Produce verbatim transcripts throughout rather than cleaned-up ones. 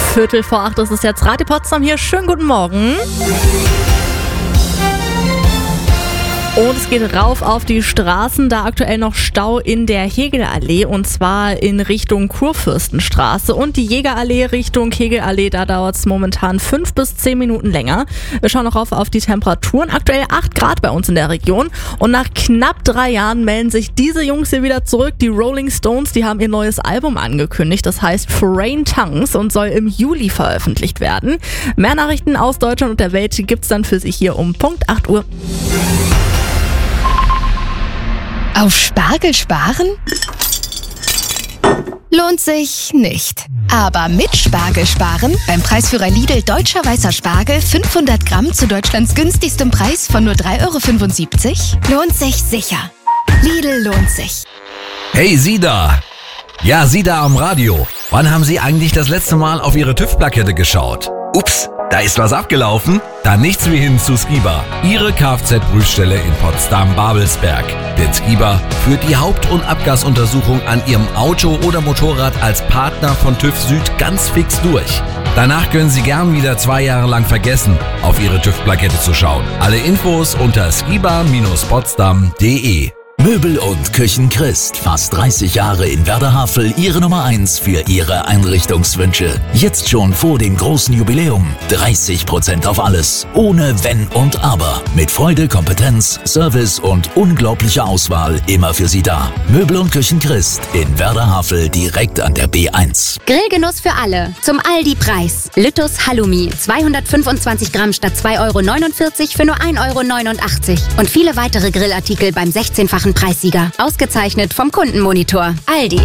Viertel vor acht ist es jetzt. Radio Potsdam hier. Schönen guten Morgen. Und es geht rauf auf die Straßen, da aktuell noch Stau in der Hegelallee und zwar in Richtung Kurfürstenstraße und die Jägerallee Richtung Hegelallee, da dauert es momentan fünf bis zehn Minuten länger. Wir schauen noch rauf auf die Temperaturen, aktuell acht Grad bei uns in der Region und nach knapp drei Jahren melden sich diese Jungs hier wieder zurück. Die Rolling Stones, die haben ihr neues Album angekündigt, das heißt Foreign Tongues und soll im Juli veröffentlicht werden. Mehr Nachrichten aus Deutschland und der Welt gibt's dann für Sie hier um Punkt acht Uhr. Auf Spargel sparen? Lohnt sich nicht. Aber mit Spargel sparen, beim Preisführer Lidl Deutscher Weißer Spargel fünfhundert Gramm zu Deutschlands günstigstem Preis von nur drei Euro fünfundsiebzig, lohnt sich sicher. Lidl lohnt sich. Hey, Sie da! Ja, Sie da am Radio. Wann haben Sie eigentlich das letzte Mal auf Ihre TÜV-Plakette geschaut? Ups, da ist was abgelaufen? Dann nichts wie hin zu Skiba, Ihre Kfz-Prüfstelle in Potsdam-Babelsberg. Denn Skiba führt die Haupt- und Abgasuntersuchung an Ihrem Auto oder Motorrad als Partner von TÜV Süd ganz fix durch. Danach können Sie gern wieder zwei Jahre lang vergessen, auf Ihre TÜV-Plakette zu schauen. Alle Infos unter skiba Bindestrich potsdam punkt de. Möbel und Küchen Christ. Fast dreißig Jahre in Werder-Havel, Ihre Nummer eins für Ihre Einrichtungswünsche. Jetzt schon vor dem großen Jubiläum. dreißig Prozent auf alles. Ohne Wenn und Aber. Mit Freude, Kompetenz, Service und unglaublicher Auswahl immer für Sie da. Möbel und Küchen Christ in Werder-Havel direkt an der B eins. Grillgenuss für alle. Zum Aldi-Preis. Lüttus Halloumi. zweihundertfünfundzwanzig Gramm statt zwei Euro neunundvierzig für nur ein Euro neunundachtzig. Und viele weitere Grillartikel beim sechzehnfachen Preissieger. Ausgezeichnet vom Kundenmonitor. Aldi.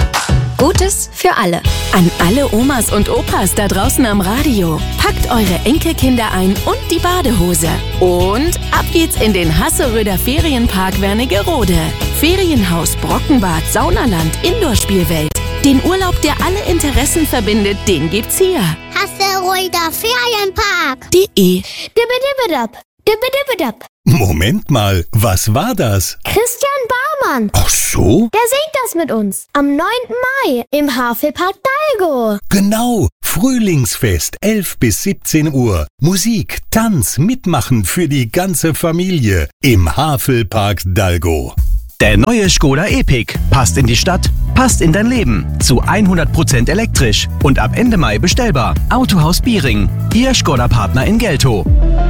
Gutes für alle. An alle Omas und Opas da draußen am Radio. Packt eure Enkelkinder ein und die Badehose. Und ab geht's in den Hasseröder Ferienpark Wernigerode. Ferienhaus, Brockenbad, Saunaland, Indoor-Spielwelt. Den Urlaub, der alle Interessen verbindet, den gibt's hier. Hasseröder Ferienpark. De. Dibbedibbidab. Dibbedibbidab. Moment mal, was war das? Christian Barmann. Ach so? Der singt das mit uns. Am neunten Mai im Havelpark Dalgo. Genau, Frühlingsfest, elf bis siebzehn Uhr. Musik, Tanz, Mitmachen für die ganze Familie im Havelpark Dalgo. Der neue Skoda Epic passt in die Stadt, passt in dein Leben. Zu hundert Prozent elektrisch und ab Ende Mai bestellbar. Autohaus Biering, Ihr Skoda-Partner in Geltow.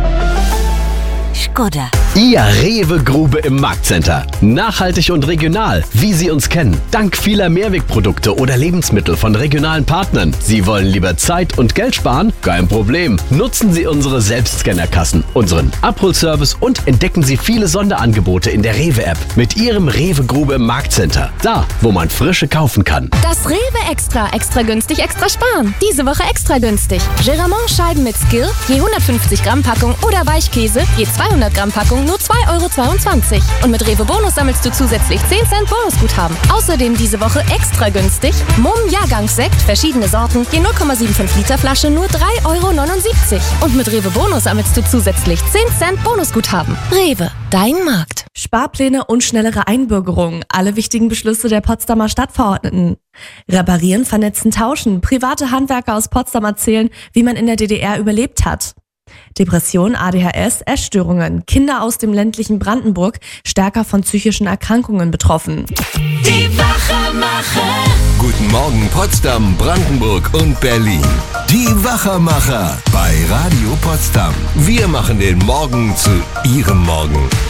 Skoda. Ihr Rewe-Grube im Marktcenter. Nachhaltig und regional, wie Sie uns kennen. Dank vieler Mehrwegprodukte oder Lebensmittel von regionalen Partnern. Sie wollen lieber Zeit und Geld sparen? Kein Problem. Nutzen Sie unsere Selbstscannerkassen, unseren Abholservice und entdecken Sie viele Sonderangebote in der Rewe-App mit Ihrem Rewe-Grube im Marktcenter. Da, wo man frische kaufen kann. Das Rewe Extra. Extra günstig, extra sparen. Diese Woche extra günstig. Geramont-Scheiben mit Skill, je hundertfünfzig Gramm Packung oder Weichkäse, je zweihundert Gramm Packung nur zwei Euro zweiundzwanzig. Und mit Rewe Bonus sammelst du zusätzlich zehn Cent Bonusguthaben. Außerdem diese Woche extra günstig Mumm Jahrgangssekt, verschiedene Sorten, je null Komma fünfundsiebzig Liter Flasche nur drei Euro neunundsiebzig. Und mit Rewe Bonus sammelst du zusätzlich zehn Cent Bonusguthaben. Rewe, dein Markt. Sparpläne und schnellere Einbürgerung. Alle wichtigen Beschlüsse der Potsdamer Stadtverordneten. Reparieren, vernetzen, tauschen. Private Handwerker aus Potsdam erzählen, wie man in der D D R überlebt hat. Depression, A D H S, Essstörungen. Kinder aus dem ländlichen Brandenburg stärker von psychischen Erkrankungen betroffen. Die Wachermacher. Guten Morgen Potsdam, Brandenburg und Berlin. Die Wachermacher bei Radio Potsdam. Wir machen den Morgen zu Ihrem Morgen.